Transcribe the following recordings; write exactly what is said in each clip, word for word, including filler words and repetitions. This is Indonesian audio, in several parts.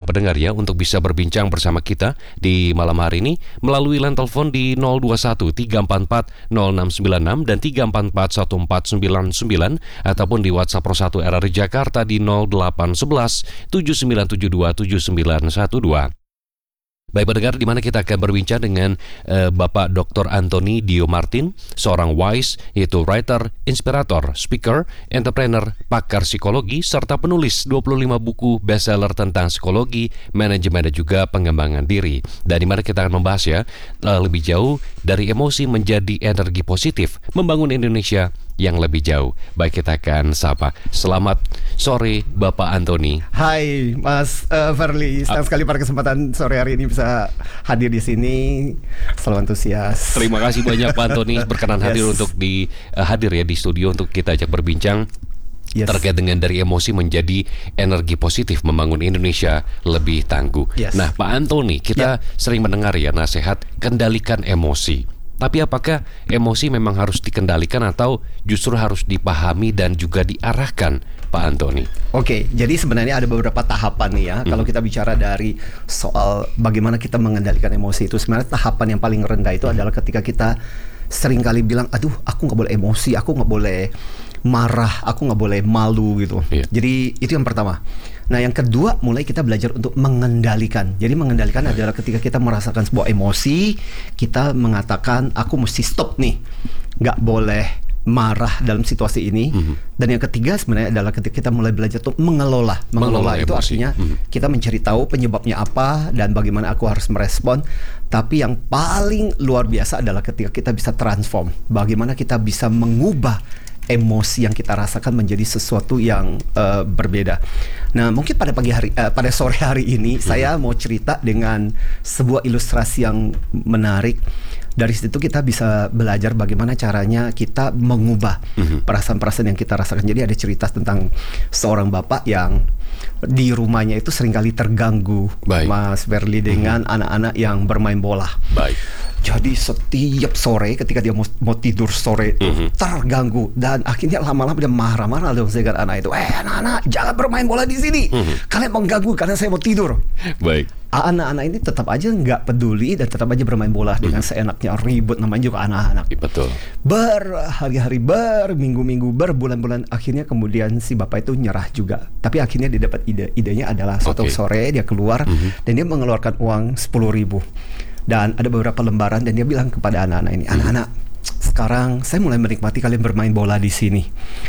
pendengar ya untuk bisa berbincang bersama kita di malam hari ini melalui line telepon di nol dua satu tiga empat empat nol enam sembilan enam dan tiga empat empat satu empat sembilan sembilan ataupun di WhatsApp Pro satu R R I Jakarta di nol delapan satu satu tujuh sembilan tujuh dua tujuh sembilan satu dua. Baik pendengar, di mana kita akan berbincang dengan uh, Bapak Doktor Anthony Dio Martin, seorang wise, yaitu writer, inspirator, speaker, entrepreneur, pakar psikologi, serta penulis dua puluh lima buku bestseller tentang psikologi, manajemen, dan juga pengembangan diri. Dan di mana kita akan membahas ya, uh, lebih jauh dari emosi menjadi energi positif, membangun Indonesia yang lebih jauh. Baik, kita akan sapa. Selamat sore Bapak Anthony. Hai Mas uh, Verly, senang sekali pada kesempatan sore hari ini bisa hadir di sini. Selalu antusias. Terima kasih banyak Pak Anthony berkenan hadir yes. untuk di uh, hadir ya di studio untuk kita ajak berbincang. Yes. Terkait dengan dari emosi menjadi energi positif membangun Indonesia lebih tangguh. Yes. Nah Pak Anthony, kita yeah. sering mendengar ya nasihat kendalikan emosi. Tapi apakah emosi memang harus dikendalikan atau justru harus dipahami dan juga diarahkan, Pak Anthony? Oke, jadi sebenarnya ada beberapa tahapan nih ya. Hmm. Kalau kita bicara dari soal bagaimana kita mengendalikan emosi itu, sebenarnya tahapan yang paling rendah itu adalah ketika kita sering kali bilang, aduh aku nggak boleh emosi, aku nggak boleh marah, aku nggak boleh malu gitu. Yeah. Jadi itu yang pertama. Nah yang kedua, mulai kita belajar untuk mengendalikan. Jadi mengendalikan adalah ketika kita merasakan sebuah emosi, kita mengatakan aku mesti stop nih, nggak boleh marah dalam situasi ini. Mm-hmm. Dan yang ketiga sebenarnya adalah ketika kita mulai belajar untuk mengelola. Mengelola, mengelola itu emosi. Artinya mm-hmm. kita mencari tahu penyebabnya apa dan bagaimana aku harus merespon. Tapi yang paling luar biasa adalah ketika kita bisa transform. Bagaimana kita bisa mengubah emosi yang kita rasakan menjadi sesuatu yang uh, berbeda. Nah, mungkin pada pagi hari, uh, pada sore hari ini mm-hmm. saya mau cerita dengan sebuah ilustrasi yang menarik. Dari situ kita bisa belajar bagaimana caranya kita mengubah mm-hmm. perasaan-perasaan yang kita rasakan. Jadi ada cerita tentang seorang bapak yang di rumahnya itu seringkali terganggu, Baik. Mas Verly, dengan mm-hmm. anak-anak yang bermain bola. Baik. Jadi setiap sore ketika dia mau, mau tidur sore itu mm-hmm. terganggu dan akhirnya lama-lama dia marah-marah dengan anak itu. Eh anak-anak jangan bermain bola di sini, mm-hmm. kalian mengganggu karena saya mau tidur. Baik. Anak-anak ini tetap aja nggak peduli dan tetap aja bermain bola mm-hmm. dengan seenaknya, ribut, namanya juga anak-anak. Betul. Berhari-hari, berminggu-minggu, berbulan-bulan, akhirnya kemudian si bapak itu nyerah juga. Tapi akhirnya dia dapat ide. Idenya adalah suatu okay. sore dia keluar mm-hmm. dan dia mengeluarkan uang sepuluh ribu. Dan ada beberapa lembaran dan dia bilang kepada anak-anak ini, anak-anak, sekarang saya mulai menikmati kalian bermain bola di sini.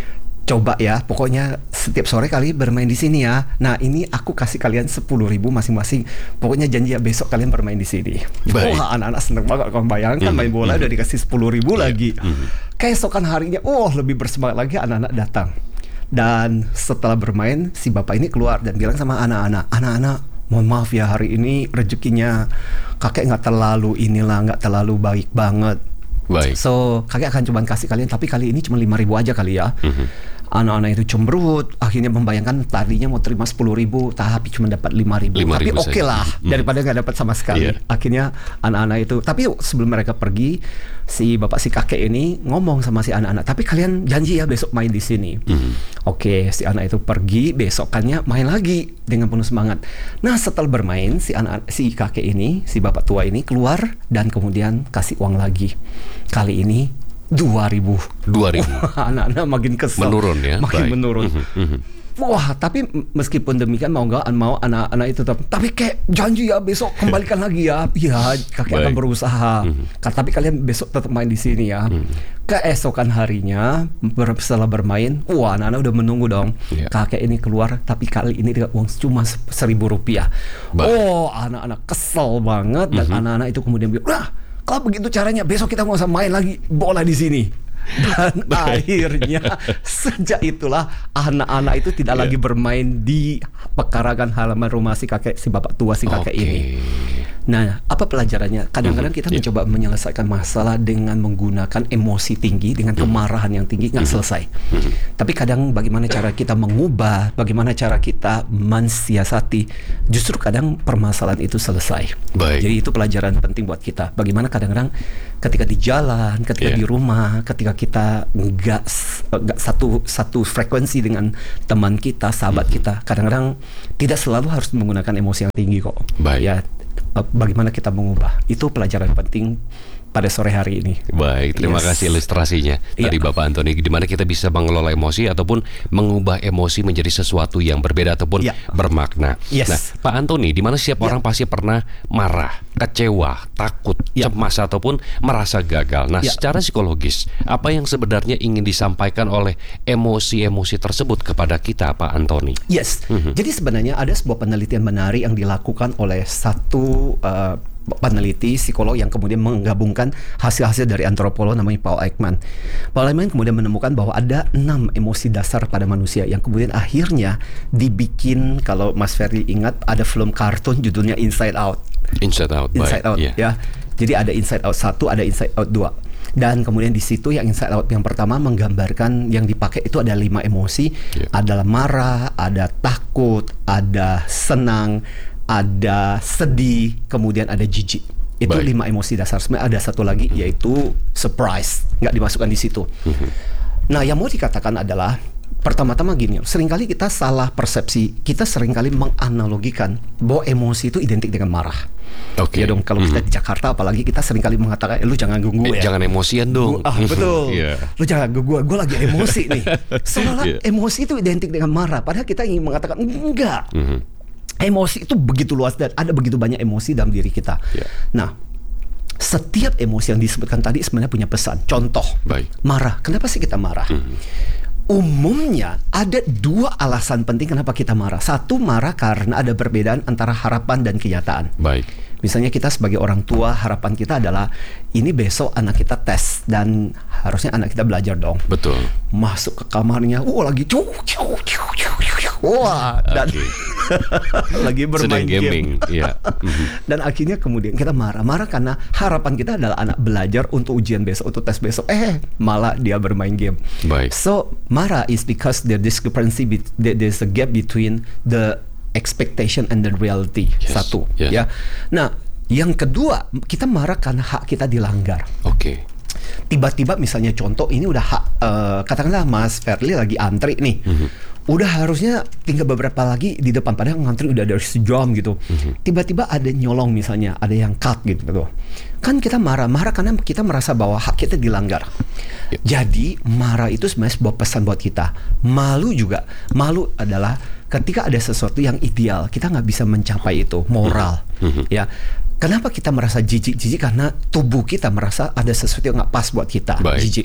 Coba ya, pokoknya setiap sore kali bermain di sini ya. Nah ini aku kasih kalian sepuluh ribu masing-masing. Pokoknya janji ya besok kalian bermain di sini. Baik. Wah anak-anak seneng banget. Kalau bayangkan mm-hmm. main bola mm-hmm. udah dikasih sepuluh ribu yeah. lagi. Mm-hmm. Keesokan harinya, oh lebih bersemangat lagi anak-anak datang. Dan setelah bermain, si bapak ini keluar dan bilang sama anak-anak, anak-anak, mohon maaf ya hari ini rezekinya kakek nggak terlalu inilah, nggak terlalu baik banget. Baik. So kakek akan cuma kasih kalian, tapi kali ini cuma lima ribu aja kali ya. Mm-hmm. Anak-anak itu cemberut, akhirnya membayangkan tadinya mau terima sepuluh ribu, tapi cuma dapat lima ribu. Tapi oke okay lah, mm. daripada nggak dapat sama sekali. Yeah. Akhirnya anak-anak itu, tapi sebelum mereka pergi, si bapak si kakek ini ngomong sama si anak-anak, tapi kalian janji ya besok main di sini. Mm. Oke, okay, si anak itu pergi, besokannya main lagi dengan penuh semangat. Nah setelah bermain, si anak, si kakek ini, si bapak tua ini keluar dan kemudian kasih uang lagi. Kali ini dua ribu. Dua ribu. Anak-anak makin kesel. Menurun ya. Makin Baik. menurun. Mm-hmm. Wah, tapi meskipun demikian mau nggak mau anak-anak itu tetap. Tapi kayak janji ya besok kembalikan lagi ya. Ya, kakek Baik. akan berusaha. Mm-hmm. Tapi kalian besok tetap main di sini ya. Mm-hmm. Keesokan harinya setelah bermain, wah anak-anak udah menunggu dong. Yeah. Kakek ini keluar, tapi kali ini dia uang cuma seribu rupiah. Baik. Oh, anak-anak kesel banget dan mm-hmm. anak-anak itu kemudian bilang, "Wah, kalau begitu caranya besok kita nggak usah main lagi bola di sini." Dan akhirnya sejak itulah anak-anak itu tidak yeah. lagi bermain di pekarangan halaman rumah si kakek, si bapak tua si kakek okay. ini. Nah, apa pelajarannya? Kadang-kadang kita yeah. mencoba menyelesaikan masalah dengan menggunakan emosi tinggi, dengan kemarahan yang tinggi, nggak selesai. Tapi kadang bagaimana cara kita mengubah, bagaimana cara kita mensiasati, justru kadang permasalahan itu selesai. Baik. Jadi itu pelajaran penting buat kita. Bagaimana kadang-kadang ketika di jalan, ketika Yeah. di rumah, ketika kita nggak nggak satu satu frekuensi dengan teman kita, sahabat kita, kadang-kadang tidak selalu harus menggunakan emosi yang tinggi kok. Baik. Ya, bagaimana kita mengubah, itu pelajaran penting pada sore hari ini. Baik, terima Yes. kasih ilustrasinya tadi Iya. Bapak Antoni, di mana kita bisa mengelola emosi ataupun mengubah emosi menjadi sesuatu yang berbeda ataupun Iya. bermakna. Yes. Nah, Pak Antoni, di mana setiap Iya. orang pasti pernah marah, kecewa, takut, Iya. cemas ataupun merasa gagal. Nah, Iya. secara psikologis, apa yang sebenarnya ingin disampaikan oleh emosi-emosi tersebut kepada kita, Pak Antoni? Yes, jadi sebenarnya ada sebuah penelitian menarik yang dilakukan oleh satu uh, peneliti psikolog yang kemudian menggabungkan hasil-hasil dari antropolog namanya Paul Ekman. Paul Ekman kemudian menemukan bahwa ada enam emosi dasar pada manusia yang kemudian akhirnya dibikin, kalau Mas Ferry ingat, ada film kartun judulnya Inside Out. Inside Out, Inside baik. Out, Iya. ya. Jadi ada Inside Out satu, ada Inside Out dua. Dan kemudian di situ yang Inside Out yang pertama menggambarkan yang dipakai itu ada lima emosi, Yeah. adalah marah, ada takut, ada senang, ada sedih, kemudian ada jijik. Itu Baik. lima emosi dasar. Sebenarnya ada satu lagi yaitu surprise, nggak dimasukkan di situ. Nah, yang mau dikatakan adalah pertama-tama gini, seringkali kita salah persepsi, kita seringkali menganalogikan bahwa emosi itu identik dengan marah. Oke. Ya dong, kalau kita di Jakarta apalagi kita seringkali mengatakan, eh, lu jangan ganggu Eh, gue ya. Jangan emosian dong. Ah, betul. Iya. Lu jangan ganggu gue, gue lagi emosi nih. Seolah Iya. emosi itu identik dengan marah, padahal kita ingin mengatakan enggak. Mhm. Emosi itu begitu luas dan ada begitu banyak emosi dalam diri kita. Yeah. Nah, setiap emosi yang disebutkan tadi sebenarnya punya pesan. Contoh, Baik. marah. Kenapa sih kita marah? Umumnya ada dua alasan penting kenapa kita marah. Satu, marah karena ada perbedaan antara harapan dan kenyataan. Baik. Misalnya kita sebagai orang tua, harapan kita adalah ini besok anak kita tes dan harusnya anak kita belajar dong. Betul. Masuk ke kamarnya, wah lagi cu, cu, cu, cu, cu, wah, dan Oke. lagi bermain Sedang gaming, game. iya. Mhm. Dan akhirnya kemudian kita marah, marah karena harapan kita adalah anak belajar untuk ujian besok, untuk tes besok. Eh, malah dia bermain game. Baik. So marah is because the discrepancy, be- there- there's a gap between the expectation and the reality. Yes, Satu, yes. ya. Nah, yang kedua, kita marah karena hak kita dilanggar. Oke. Tiba-tiba misalnya contoh ini udah hak, eh, katakanlah Mas Ferli lagi antri nih, udah harusnya tinggal beberapa lagi di depan, padahal ngantri udah dari sejam gitu. Tiba-tiba ada nyolong misalnya, ada yang cut gitu, gitu. Kan kita marah, marah karena kita merasa bahwa hak kita dilanggar. Jadi marah itu sebenarnya sebuah pesan buat kita. Malu juga, malu adalah ketika ada sesuatu yang ideal, kita nggak bisa mencapai itu, moral, ya. Kenapa kita merasa jijik? Jijik karena tubuh kita merasa ada sesuatu yang nggak pas buat kita. Baik. Jijik.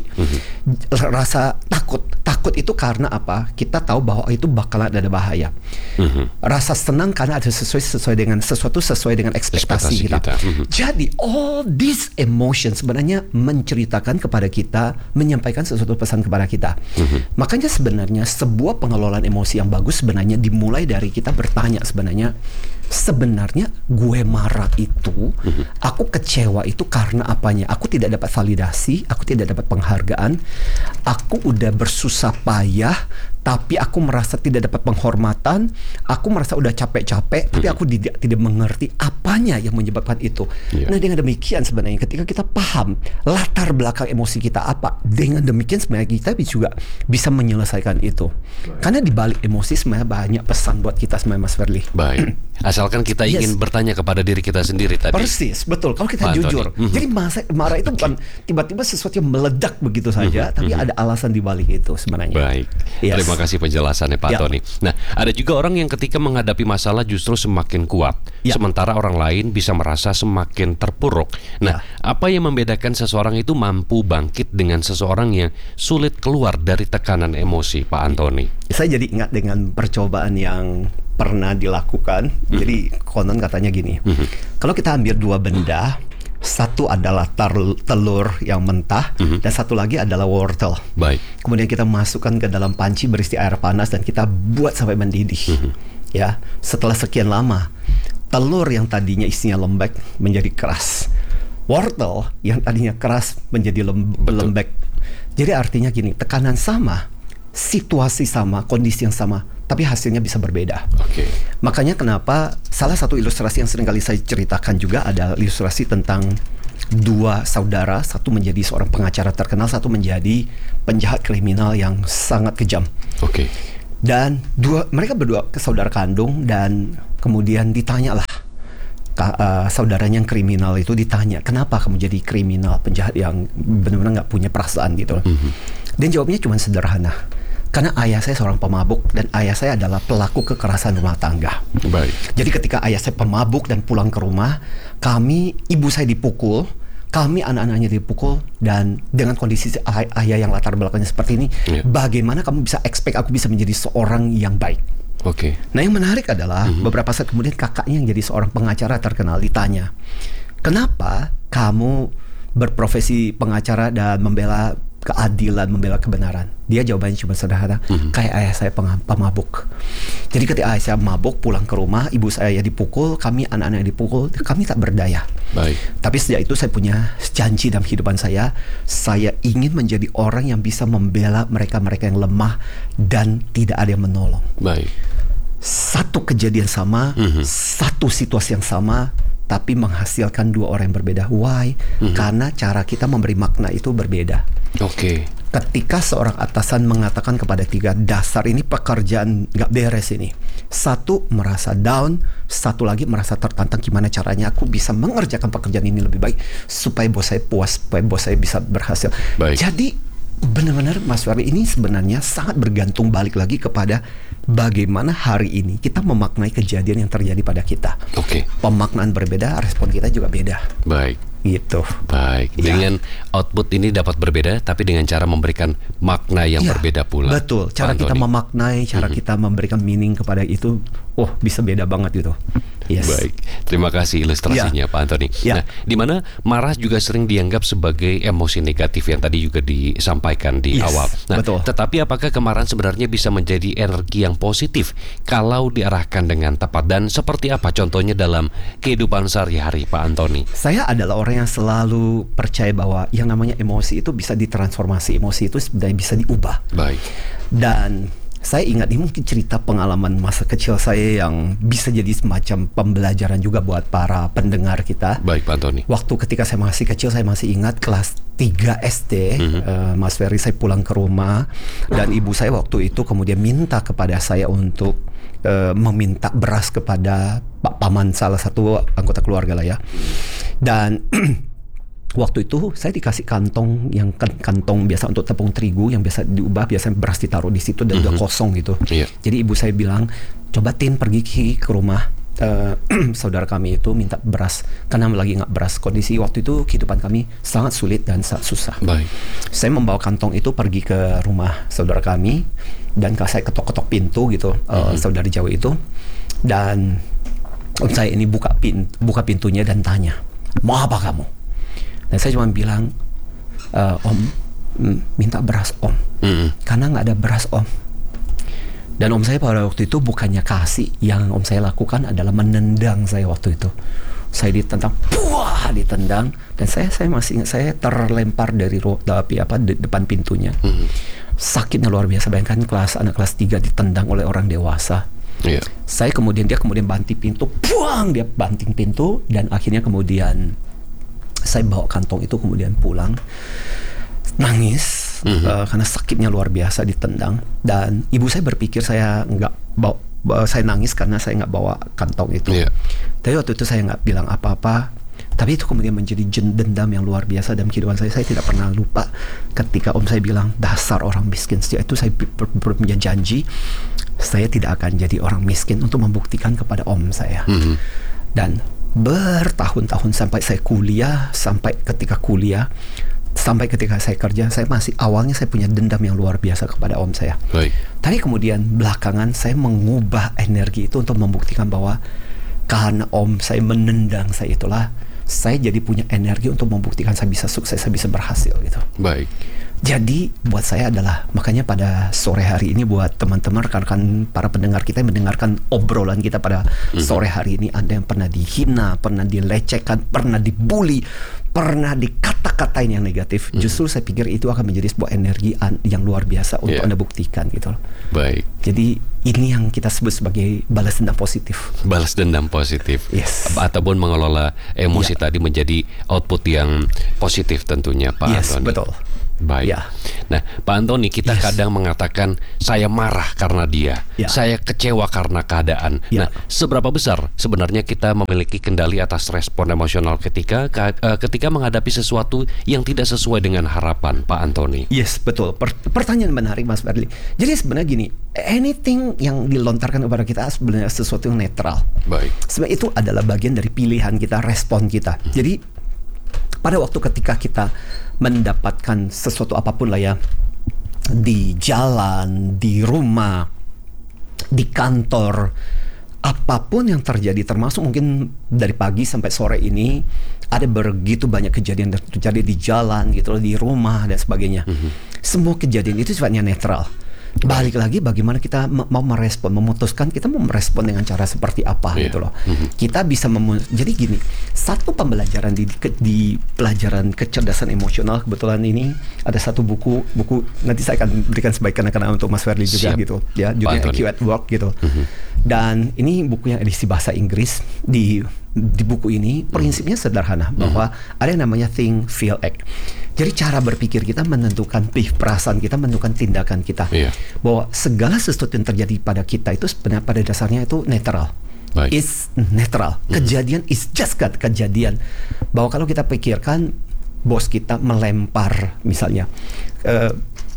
Rasa takut. Takut itu karena apa? Kita tahu bahwa itu bakalan ada bahaya. Mhm. Rasa senang karena ada sesuai sesuai dengan sesuatu sesuai dengan ekspektasi, Ekspektasi kita. kita. Mhm. Jadi all these emotions sebenarnya menceritakan kepada kita, menyampaikan sesuatu pesan kepada kita. Mhm. Makanya sebenarnya sebuah pengelolaan emosi yang bagus sebenarnya dimulai dari kita bertanya sebenarnya, sebenarnya gue marah itu, aku kecewa itu karena apanya? Aku tidak dapat validasi, aku tidak dapat penghargaan, aku udah bersusah payah, tapi aku merasa tidak dapat penghormatan, aku merasa udah capek-capek, tapi aku tidak tidak mengerti apanya yang menyebabkan itu. Yeah. Nah, dengan demikian sebenarnya ketika kita paham latar belakang emosi kita apa, dengan demikian sebenarnya kita juga bisa menyelesaikan itu. Karena di balik emosi sebenarnya banyak pesan buat kita sebenarnya, Mas Ferli. Baik. Asalkan kita Yes. ingin bertanya kepada diri kita sendiri tadi. Persis, betul. Kalau kita Pak Antoni. jujur, Mhm. jadi masa, marah itu bukan tiba-tiba sesuatu yang meledak begitu saja, tapi ada alasan di balik itu sebenarnya. Baik, Yes. terima kasih penjelasannya Pak Ya. Antoni. Nah, ada juga orang yang ketika menghadapi masalah justru semakin kuat, Ya. sementara orang lain bisa merasa semakin terpuruk. Nah, apa yang membedakan seseorang itu mampu bangkit dengan seseorang yang sulit keluar dari tekanan emosi, Pak Antoni? Saya jadi ingat dengan percobaan yang pernah dilakukan. Jadi konon katanya gini, kalau kita ambil dua benda, satu adalah tar- telur yang mentah, dan satu lagi adalah wortel. Baik. Kemudian kita masukkan ke dalam panci berisi air panas dan kita buat sampai mendidih. Ya, setelah sekian lama, telur yang tadinya isinya lembek menjadi keras. Wortel yang tadinya keras menjadi lem- lembek. Jadi artinya gini, tekanan sama, situasi sama, kondisi yang sama, tapi hasilnya bisa berbeda. Oke. Makanya kenapa salah satu ilustrasi yang sering kali saya ceritakan juga ada ilustrasi tentang dua saudara, satu menjadi seorang pengacara terkenal, satu menjadi penjahat kriminal yang sangat kejam. Oke. Dan dua mereka berdua ke saudara kandung, dan kemudian ditanyalah Uh, saudaranya yang kriminal itu ditanya, kenapa kamu jadi kriminal, penjahat yang benar-benar nggak punya perasaan gitu. Mm-hmm. Dan jawabnya cuma sederhana, karena ayah saya seorang pemabuk dan ayah saya adalah pelaku kekerasan rumah tangga. Baik. Jadi ketika ayah saya pemabuk dan pulang ke rumah, kami, ibu saya dipukul, kami anak-anaknya dipukul, dan dengan kondisi ay- ayah yang latar belakangnya seperti ini, yeah. bagaimana kamu bisa expect aku bisa menjadi seorang yang baik? Oke. Okay. Nah yang menarik adalah mm-hmm. beberapa saat kemudian kakaknya yang jadi seorang pengacara terkenal ditanya, kenapa kamu berprofesi pengacara dan membela keadilan, membela kebenaran? Dia jawabannya cuma sederhana, mm-hmm. kayak ayah saya pemabuk. Jadi ketika ayah saya mabuk pulang ke rumah, ibu saya dipukul, kami anak-anak dipukul, kami tak berdaya. Baik. Tapi sejak itu saya punya janji dalam kehidupan saya, saya ingin menjadi orang yang bisa membela mereka-mereka yang lemah dan tidak ada yang menolong. Baik. Satu kejadian sama, mm-hmm. satu situasi yang sama, tapi menghasilkan dua orang yang berbeda. Why? Mm-hmm. Karena cara kita memberi makna itu berbeda. Oke. Okay. Ketika seorang atasan mengatakan kepada tiga, dasar ini pekerjaan gak beres ini. Satu, merasa down. Satu lagi merasa tertantang, gimana caranya aku bisa mengerjakan pekerjaan ini lebih baik supaya bos saya puas, supaya bos saya bisa berhasil. Baik. Jadi benar-benar Mas Ferry, ini sebenarnya sangat bergantung balik lagi kepada bagaimana hari ini kita memaknai kejadian yang terjadi pada kita. Oke. Okay. Pemaknaan berbeda, respon kita juga beda. Baik. Gitu. Baik. Ya. Dengan output ini dapat berbeda, tapi dengan cara memberikan makna yang ya, berbeda pula. Betul. Cara kita memaknai, cara mm-hmm. kita memberikan meaning kepada itu, oh bisa beda banget gitu. Yes. Baik. Terima kasih ilustrasinya ya. Pak Antoni. Ya. Nah, di mana marah juga sering dianggap sebagai emosi negatif yang tadi juga disampaikan di yes. awal. Nah, betul. Tetapi apakah kemarahan sebenarnya bisa menjadi energi yang positif kalau diarahkan dengan tepat, dan seperti apa contohnya dalam kehidupan sehari-hari Pak Antoni? Saya adalah orang yang selalu percaya bahwa yang namanya emosi itu bisa ditransformasi, emosi itu sebenarnya bisa diubah. Baik. Dan saya ingat ini mungkin cerita pengalaman masa kecil saya yang bisa jadi semacam pembelajaran juga buat para pendengar kita. Baik Pak Antoni. Waktu ketika saya masih kecil, saya masih ingat kelas tiga S D, mm-hmm. uh, Mas Ferry, saya pulang ke rumah dan ibu saya waktu itu kemudian minta kepada saya untuk uh, meminta beras kepada Pak Paman, salah satu anggota keluarga lah ya. Dan waktu itu saya dikasih kantong yang kan, kantong biasa untuk tepung terigu yang biasa diubah, biasanya beras ditaruh di situ dan mm-hmm. udah kosong gitu. Yeah. Jadi ibu saya bilang, coba Tin pergi ke rumah uh, saudara kami itu minta beras karena lagi nggak beras. Kondisi waktu itu kehidupan kami sangat sulit dan sangat susah. Baik. Saya membawa kantong itu pergi ke rumah saudara kami dan saya ketok-ketok pintu gitu, mm-hmm. uh, saudara Jawa itu, dan om saya ini buka pintu, buka pintunya dan tanya, mau apa kamu? Dan saya cuma bilang, e, Om, mm, minta beras Om, mm-hmm. karena nggak ada beras Om. Dan om saya pada waktu itu bukannya kasih, yang om saya lakukan adalah menendang saya waktu itu. Saya ditendang, puah, ditendang, dan saya saya masih ingat saya terlempar dari tapi apa de, depan pintunya. Mm-hmm. Sakitnya luar biasa. Bayangkan kelas anak kelas tiga ditendang oleh orang dewasa. Yeah. Saya kemudian dia kemudian banting pintu, puang, dia banting pintu, dan akhirnya kemudian saya bawa kantong itu kemudian pulang, nangis mm-hmm. uh, karena sakitnya luar biasa ditendang. Dan ibu saya berpikir saya nggak bawa, bawa, saya nangis karena saya nggak bawa kantong itu. Yeah. Tapi waktu itu saya nggak bilang apa-apa. Tapi itu kemudian menjadi dendam yang luar biasa dalam kehidupan saya. Saya tidak pernah lupa ketika om saya bilang, dasar orang miskin. Sejak itu saya punya janji, saya tidak akan jadi orang miskin, untuk membuktikan kepada om saya. Mm-hmm. Dan bertahun-tahun sampai saya kuliah, sampai ketika kuliah, sampai ketika saya kerja, saya masih awalnya saya punya dendam yang luar biasa kepada om saya. Baik. Tapi kemudian belakangan saya mengubah energi itu untuk membuktikan bahwa karena om saya menendang saya itulah, saya jadi punya energi untuk membuktikan saya bisa sukses, saya bisa berhasil gitu. Baik. Jadi buat saya adalah, makanya pada sore hari ini buat teman-teman rekan-rekan para pendengar kita yang mendengarkan obrolan kita pada mm-hmm. sore hari ini, Anda yang pernah dihina, pernah dilecehkan, pernah dibully, pernah dikata-katain yang negatif, mm-hmm. justru saya pikir itu akan menjadi sebuah energi yang luar biasa untuk yeah. Anda buktikan gitu loh. Baik. Jadi ini yang kita sebut sebagai balas dendam positif. Balas dendam positif. Yes. Ataupun mengelola emosi yeah. tadi menjadi output yang positif tentunya, Pak yes, Antoni. Yes, betul. Baik. Ya. Nah, Pak Antoni, kita yes. kadang mengatakan saya marah karena dia, ya. saya kecewa karena keadaan. Ya. Nah, seberapa besar sebenarnya kita memiliki kendali atas respon emosional ketika ketika menghadapi sesuatu yang tidak sesuai dengan harapan, Pak Antoni? Yes, betul. Per- pertanyaan menarik, Mas Fadli. Jadi sebenarnya gini, anything yang dilontarkan kepada kita sebenarnya sesuatu yang netral. Baik. Sebenarnya itu adalah bagian dari pilihan kita, respon kita. Hmm. Jadi pada waktu ketika kita mendapatkan sesuatu apapun lah ya, di jalan, di rumah, di kantor, apapun yang terjadi, termasuk mungkin dari pagi sampai sore ini ada begitu banyak kejadian yang terjadi di jalan gitu, di rumah dan sebagainya. Mm-hmm. Semua kejadian itu sifatnya netral. Balik lagi bagaimana kita mau merespon, memutuskan kita mau merespon dengan cara seperti apa yeah. gitu loh. Mm-hmm. Kita bisa memu- jadi gini, satu pembelajaran di, di pelajaran kecerdasan emosional, kebetulan ini ada satu buku buku nanti saya akan berikan sebagai kenang-kenangan untuk Mas Ferdi juga. Siap. Gitu ya, judulnya I Q at Work gitu. Mm-hmm. Dan ini buku yang edisi bahasa Inggris. Di di buku ini prinsipnya sederhana, bahwa mm-hmm. ada yang namanya think, feel, act. Jadi cara berpikir kita menentukan perasaan kita, menentukan tindakan kita. Yeah. Bahwa segala sesuatu yang terjadi pada kita itu sebenarnya pada dasarnya itu netral. Baik. It's netral. Mm-hmm. Kejadian is just that kejadian. Bahwa kalau kita pikirkan bos kita melempar misalnya uh,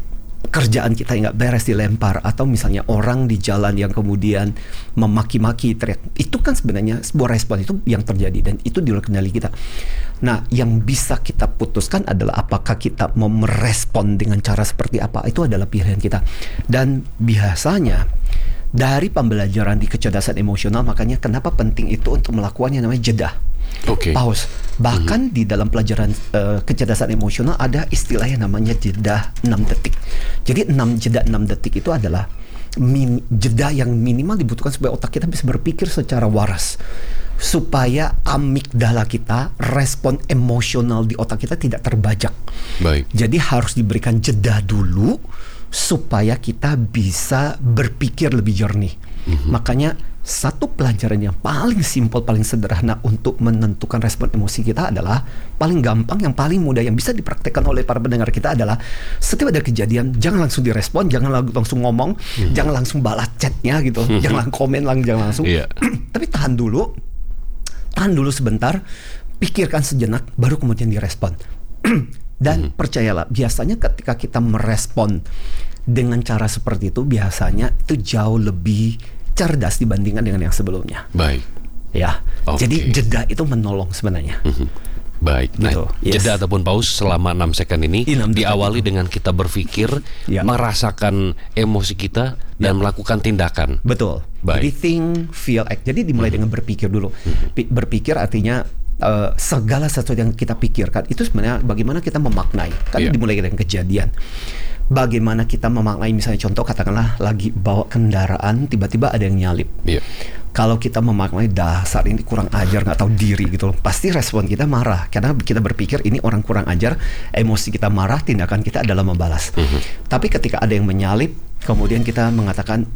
kerjaan kita nggak beres dilempar, atau misalnya orang di jalan yang kemudian memaki-maki, teriak, itu kan sebenarnya sebuah respon itu yang terjadi dan itu di luar kendali kita. Nah, yang bisa kita putuskan adalah apakah kita mau merespon dengan cara seperti apa, itu adalah pilihan kita. Dan biasanya dari pembelajaran di kecerdasan emosional, makanya kenapa penting itu untuk melakukan yang namanya jeda. Okay. Pause. Bahkan mm-hmm. di dalam pelajaran uh, kecerdasan emosional ada istilah yang namanya jeda enam detik. Jadi enam jeda enam detik itu adalah min, jeda yang minimal dibutuhkan supaya otak kita bisa berpikir secara waras, supaya amigdala kita, respon emosional di otak kita tidak terbajak. Baik. Jadi harus diberikan jeda dulu supaya kita bisa berpikir lebih jernih. Mm-hmm. Makanya satu pelajaran yang paling simpel, paling sederhana untuk menentukan respon emosi kita adalah paling gampang, yang paling mudah, yang bisa dipraktekkan oleh para pendengar kita adalah setiap ada kejadian, jangan langsung direspon, jangan langsung ngomong, mm-hmm. jangan langsung balas chatnya gitu, mm-hmm. jangan komen lang, jangan langsung. Yeah. Tapi tahan dulu, tahan dulu sebentar, pikirkan sejenak, baru kemudian direspon. Dan mm-hmm. percayalah, biasanya ketika kita merespon dengan cara seperti itu, biasanya itu jauh lebih cerdas dibandingkan dengan yang sebelumnya. Baik. Ya. Okay. Jadi jeda itu menolong sebenarnya. Mm-hmm. Baik. Nah, gitu. Yes. Jeda ataupun pause selama enam second ini enam diawali itu dengan kita berpikir, ya. merasakan emosi kita dan ya. melakukan tindakan. Betul. Baik. Jadi think, feel, act. Jadi dimulai mm-hmm. dengan berpikir dulu. Mm-hmm. Berpikir artinya uh, segala sesuatu yang kita pikirkan itu sebenarnya bagaimana kita memaknai. Kan yeah. dimulai dengan kejadian. Bagaimana kita memaknai, misalnya contoh katakanlah lagi bawa kendaraan, tiba-tiba ada yang nyalip. Yeah. Kalau kita memaknai dasar ini kurang ajar, nggak tahu diri gitu, pasti respon kita marah. Karena kita berpikir ini orang kurang ajar, emosi kita marah, tindakan kita adalah membalas. Mm-hmm. Tapi ketika ada yang menyalip, kemudian kita mengatakan,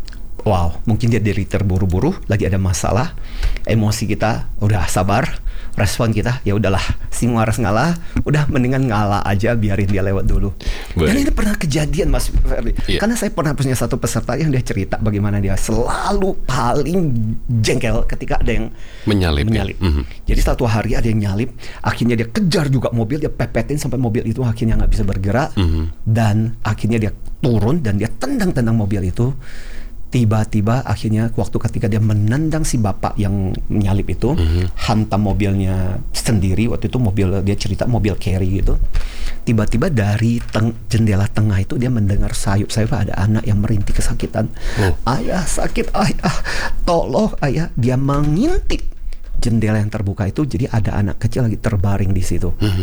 wow, mungkin dia dari terburu-buru, lagi ada masalah, emosi kita udah sabar, respon kita ya udahlah, sing waras ngalah, udah mendingan ngalah aja, biarin dia lewat dulu. Baik. Dan ini pernah kejadian, Mas Ferdi. Yeah. Karena saya pernah punya satu peserta yang dia cerita bagaimana dia selalu paling jengkel ketika ada yang menyalip. menyalip. Ya? Mm-hmm. Jadi satu hari ada yang nyalip, akhirnya dia kejar juga mobil, dia pepetin sampai mobil itu akhirnya nggak bisa bergerak, mm-hmm. dan akhirnya dia turun dan dia tendang-tendang mobil itu. Tiba-tiba akhirnya waktu ketika dia menendang si bapak yang menyalip itu, mm-hmm. hantam mobilnya sendiri. Waktu itu mobil, dia cerita mobil carry gitu. Tiba-tiba dari teng- jendela tengah itu dia mendengar sayup-sayup ada anak yang merintih kesakitan. Oh. Ayah sakit, ayah tolong ayah. Dia mengintip jendela yang terbuka itu, jadi ada anak kecil lagi terbaring di situ. Mm-hmm.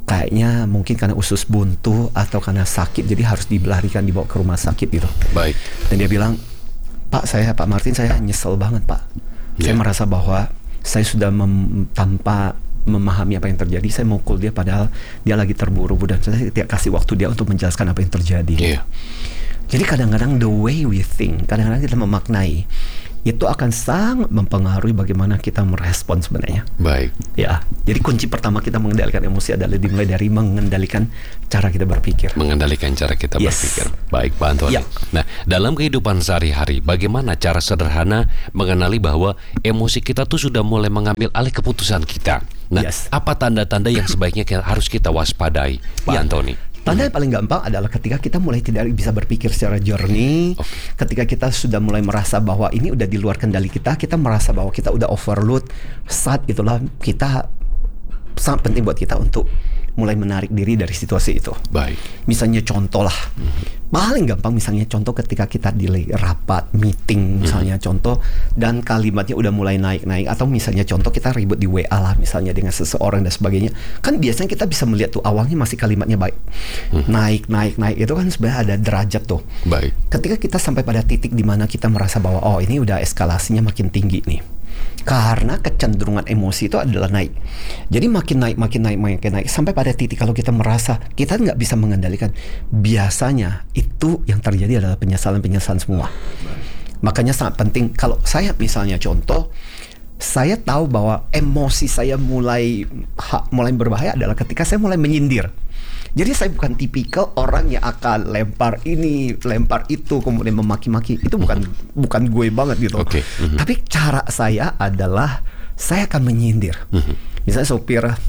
kayaknya mungkin karena usus buntu atau karena sakit, jadi harus dilarikan, dibawa ke rumah sakit gitu. Baik. Dan dia bilang, Pak, saya Pak Martin, saya nyesel banget Pak. Yeah. Saya merasa bahwa saya sudah mem- tanpa memahami apa yang terjadi, saya mukul dia padahal dia lagi terburu-buru dan saya tidak kasih waktu dia untuk menjelaskan apa yang terjadi. Yeah. Jadi kadang-kadang the way we think, kadang-kadang kita memaknai, itu akan sangat mempengaruhi bagaimana kita merespon sebenarnya. Baik. Ya, jadi kunci pertama kita mengendalikan emosi adalah dimulai dari mengendalikan cara kita berpikir. Mengendalikan cara kita Yes. berpikir. Baik, Pak Antoni. Ya. Nah, dalam kehidupan sehari-hari, bagaimana cara sederhana mengenali bahwa emosi kita tuh sudah mulai mengambil alih keputusan kita? Nah, Yes. apa tanda-tanda yang sebaiknya kita, harus kita waspadai, Pak Ya. Antoni? Tanda yang paling gampang adalah ketika kita mulai tidak bisa berpikir secara jernih, Okay. ketika kita sudah mulai merasa bahwa ini udah di luar kendali kita, kita merasa bahwa kita udah overload, saat itulah kita sangat penting buat kita untuk mulai menarik diri dari situasi itu. Baik. Misalnya contoh lah, mm-hmm. paling gampang misalnya contoh ketika kita di rapat, meeting misalnya mm-hmm. contoh, dan kalimatnya udah mulai naik-naik, atau misalnya contoh kita ribut di W A lah misalnya dengan seseorang dan sebagainya, kan biasanya kita bisa melihat tuh awalnya masih kalimatnya baik, mm-hmm. naik-naik-naik itu kan sebenarnya ada derajat tuh. Baik. Ketika kita sampai pada titik di mana kita merasa bahwa oh ini udah eskalasinya makin tinggi nih. Karena kecenderungan emosi itu adalah naik. Jadi makin naik, makin naik, makin naik. Sampai pada titik kalau kita merasa kita nggak bisa mengendalikan. Biasanya itu yang terjadi adalah penyesalan-penyesalan semua. Makanya sangat penting. Kalau saya misalnya contoh, saya tahu bahwa emosi saya mulai ha, mulai berbahaya adalah ketika saya mulai menyindir. Jadi saya bukan tipikal orang yang akan lempar ini, lempar itu, kemudian memaki-maki. Itu bukan mm-hmm. bukan gue banget gitu. Okay. Mm-hmm. Tapi cara saya adalah saya akan menyindir. Mm-hmm. Misalnya sopir uh,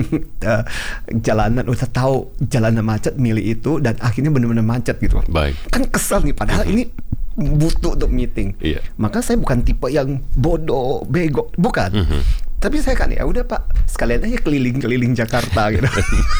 jalanan udah tahu jalanan macet, milih itu dan akhirnya benar-benar macet gitu. Baik. Kan kesel nih, padahal mm-hmm. ini butuh untuk meeting. Iya. Maka saya bukan tipe yang bodoh, bego, bukan. Mm-hmm. Tapi saya kan ya udah Pak, sekalian aja keliling-keliling Jakarta gitu.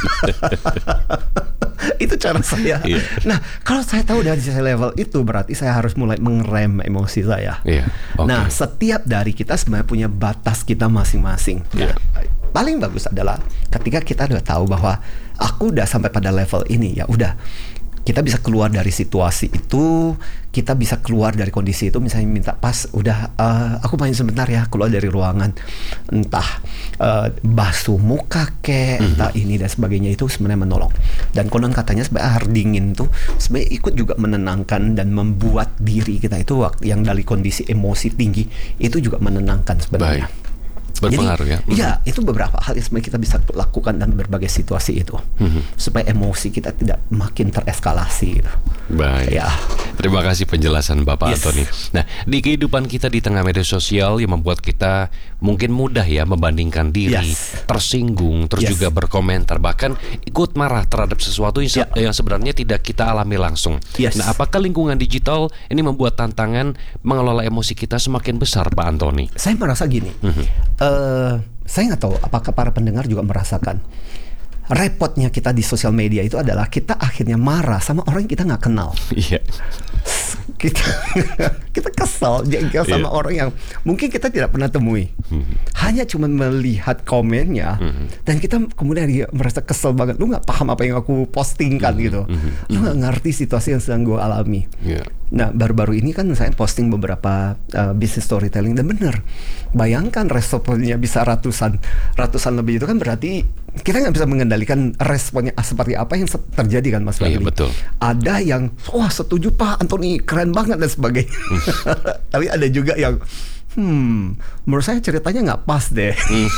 Itu cara saya. Iya. Nah, kalau saya tahu dari sisi level itu berarti saya harus mulai mengerem emosi saya. Iya. Okay. Nah, setiap dari kita sebenarnya punya batas kita masing-masing. Iya. Nah, paling bagus adalah ketika kita udah tahu bahwa aku udah sampai pada level ini, ya udah. Kita bisa keluar dari situasi itu, kita bisa keluar dari kondisi itu, misalnya minta pas, udah uh, aku main sebentar ya, keluar dari ruangan, entah uh, basuh muka kek, mm-hmm. entah ini dan sebagainya, itu sebenarnya menolong. Dan konon katanya sebenarnya air dingin tuh sebenarnya ikut juga menenangkan dan membuat diri kita itu waktu yang dari kondisi emosi tinggi itu juga menenangkan sebenarnya. Baik. Berpengaruh. Jadi, ya. Mm-hmm. Ya, itu beberapa hal yang sebenarnya kita bisa lakukan dalam berbagai situasi itu, mm-hmm. supaya emosi kita tidak makin tereskalasi. Gitu. Baik. Ya. Terima kasih penjelasan Bapak yes. Antoni. Nah, di kehidupan kita di tengah media sosial yang membuat kita mungkin mudah ya membandingkan diri, yes. tersinggung, terus yes. juga berkomentar, bahkan ikut marah terhadap sesuatu yang, se- yeah. yang sebenarnya tidak kita alami langsung. Yes. Nah, apakah lingkungan digital ini membuat tantangan mengelola emosi kita semakin besar, Pak Antoni? Saya merasa gini. Mm-hmm. Uh, saya nggak tahu apakah para pendengar juga merasakan repotnya kita di sosial media itu adalah kita akhirnya marah sama orang yang kita nggak kenal. Iya. kita kita kesal jengkel sama yeah. orang yang mungkin kita tidak pernah temui. Mm-hmm. Hanya cuma melihat komennya, mm-hmm. dan kita kemudian merasa kesel banget. Lu nggak paham apa yang aku postingkan mm-hmm. gitu. Mm-hmm. Lu nggak ngerti situasi yang sedang gue alami. Yeah. Nah, baru-baru ini kan saya posting beberapa uh, business storytelling, dan bener, bayangkan responnya bisa ratusan ratusan lebih, itu kan berarti kita nggak bisa mengendalikan responnya seperti apa yang terjadi kan, Mas Fadli. Iya, betul. Ada yang wah setuju Pak Antoni, keren banget dan sebagainya. Tapi ada juga yang hmm, menurut saya ceritanya nggak pas deh. Mm.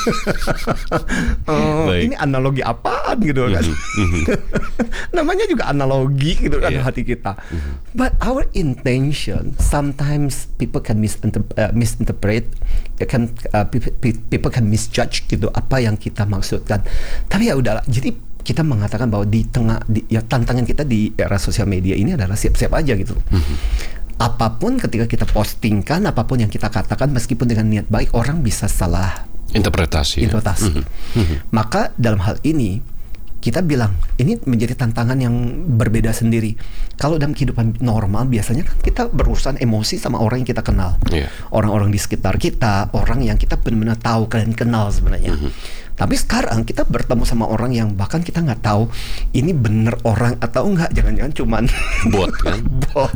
uh, ini analogi apaan gitu kan? Mm-hmm. Namanya juga analogi gitu kan, yeah. hati kita. Mm-hmm. But our intention sometimes people can misinterpret, uh, misinterpret can uh, people, people can misjudge gitu apa yang kita maksudkan. Tapi ya udahlah. Jadi kita mengatakan bahwa di tengah di, ya tantangan kita di era sosial media ini adalah siap-siap aja gitu. Mm-hmm. Apapun ketika kita postingkan, apapun yang kita katakan, meskipun dengan niat baik, orang bisa salah interpretasi. interpretasi. Ya? Mm-hmm. Maka dalam hal ini kita bilang ini menjadi tantangan yang berbeda sendiri. Kalau dalam kehidupan normal biasanya kan kita berurusan emosi sama orang yang kita kenal, yeah. orang-orang di sekitar kita, orang yang kita benar-benar tahu dan kenal sebenarnya. Mm-hmm. Tapi sekarang kita bertemu sama orang yang bahkan kita nggak tahu ini bener orang atau enggak, jangan-jangan cuman bot kan? bot.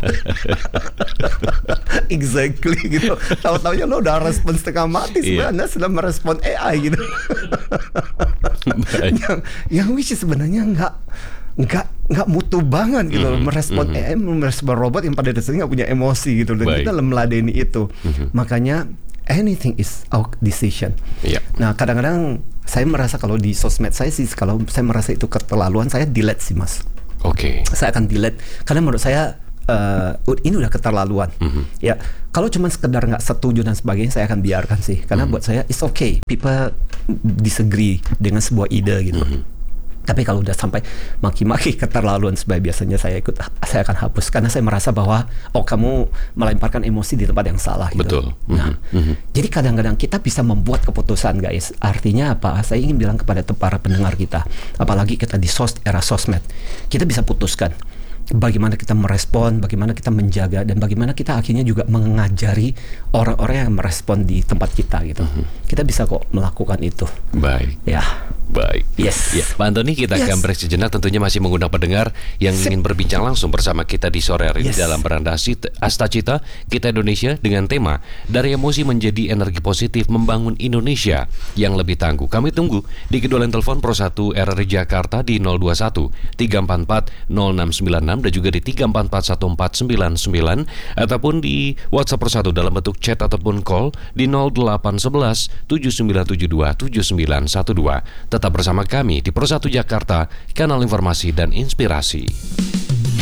Exactly gitu. Tahu-taunya lo udah respon setengah mati, sebenarnya sedang merespon A I gitu. yang yang which is sebenarnya nggak nggak nggak mutu banget gitu, mm-hmm. merespon mm-hmm. A I, merespon robot yang pada dasarnya nggak punya emosi gitu, dan Baik. kita meladeni itu. Mm-hmm. Makanya anything is our decision. Yeah. Nah, kadang-kadang saya merasa kalau di sosmed saya sih, kalau saya merasa itu keterlaluan, saya delete sih, Mas. Oke. Okay. Saya akan delete karena menurut saya uh, ini udah keterlaluan. Mm-hmm. Ya, kalau cuma sekedar nggak setuju dan sebagainya, saya akan biarkan sih. Karena mm-hmm. buat saya it's okay. People disagree dengan sebuah ide gitu. Mm-hmm. Tapi kalau udah sampai maki-maki keterlaluan, sebaik biasanya saya ikut, saya akan hapus karena saya merasa bahwa oh kamu melemparkan emosi di tempat yang salah gitu. Betul. Nah, mm-hmm. jadi kadang-kadang kita bisa membuat keputusan, guys. Artinya apa? Saya ingin bilang kepada para pendengar kita, apalagi kita di sos era sosmed, kita bisa putuskan bagaimana kita merespon, bagaimana kita menjaga, dan bagaimana kita akhirnya juga mengajari orang-orang yang merespon di tempat kita gitu. Mm-hmm. Kita bisa kok melakukan itu. Baik. Ya. Baik. Yes. Ya, Pak Antoni, kita yes. akan break sejenak, tentunya masih mengundang pendengar yang Sip. ingin berbincang langsung bersama kita di sore hari yes. ini dalam Beranda Astacita Kita Indonesia dengan tema Dari Emosi Menjadi Energi Positif Membangun Indonesia yang Lebih Tangguh. Kami tunggu di kedua line telepon Pro satu R R I Jakarta di nol dua satu tiga empat empat nol enam sembilan enam dan juga di tiga empat empat satu empat sembilan sembilan, ataupun di WhatsApp Pro satu dalam bentuk chat ataupun call di nol delapan satu satu tujuh sembilan tujuh dua tujuh sembilan satu dua. Tetap bersama kami di Pro satu Jakarta, kanal informasi dan inspirasi.